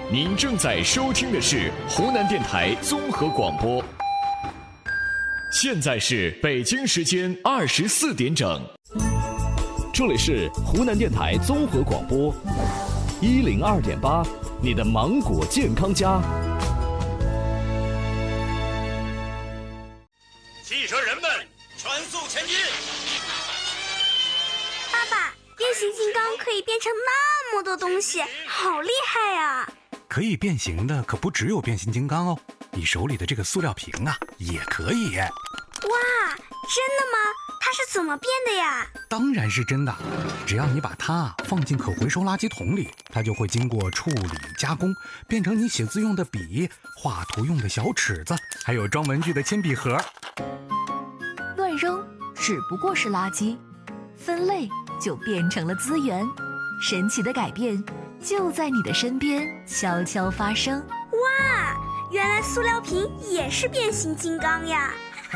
您正在收听的是湖南电台综合广播。现在是北京时间24点整， 这里是湖南电台综合广播102.8，你的芒果健康家。 汽车人们，全速前进！ 爸爸，变形金刚可以变成那么多东西，好厉害呀！ 可以变形的可不只有变形金刚哦，你手里的这个塑料瓶啊，也可以。 哇，真的吗？它是怎么变的呀？ 当然是真的，只要你把它放进可回收垃圾桶里，它就会经过处理加工，变成你写字用的笔、画图用的小尺子，还有装文具的铅笔盒。 乱扔只不过是垃圾，分类就变成了资源。神奇的改变就在你的身边悄悄发生。 哇，原来塑料瓶也是变形金刚呀！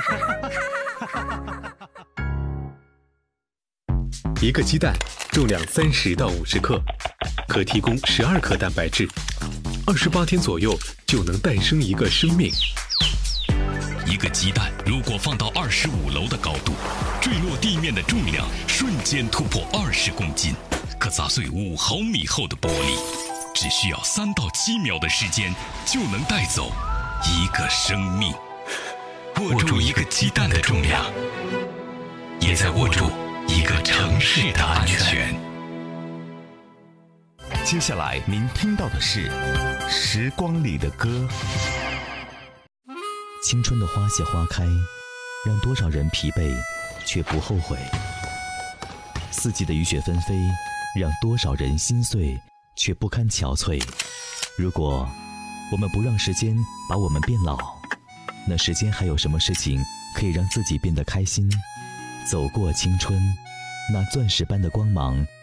一个鸡蛋重量30到50克，可提供12克蛋白质，28天左右就能诞生一个生命。 一个鸡蛋如果放到25楼的高度，坠落地面的重量瞬间突破20公斤，可砸碎5毫米厚的玻璃，只需要3到7秒的时间就能带走一个生命。握住一个鸡蛋的重量，也在握住一个城市的安全。 接下来您听到的是《时光里的歌》。 青春的花谢花开，让多少人疲惫却不后悔；四季的雨雪纷飞，让多少人心碎却不堪憔悴。如果我们不让时间把我们变老，那时间还有什么事情可以让自己变得开心？走过青春，那钻石般的光芒